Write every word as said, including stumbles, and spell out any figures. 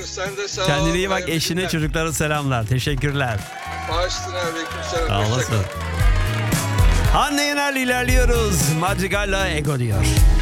görüşürüz. Sen de sağ ol. Kendine iyi bak, Hayırlı eşine, günler. çocuklara selamlar. Teşekkürler. Bağıştın aleykümselam. Sağ Hoşça kal. olasın. Hande Yener'le ilerliyoruz. Madrigal'la Ego diyor.